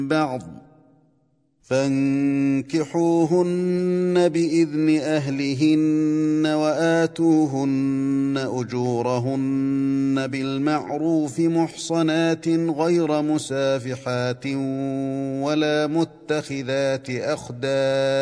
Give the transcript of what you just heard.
بعض فانكحوهن بإذن أهلهن وآتوهن أجورهن بالمعروف محصنات غير مسافحات ولا متخذات أخدان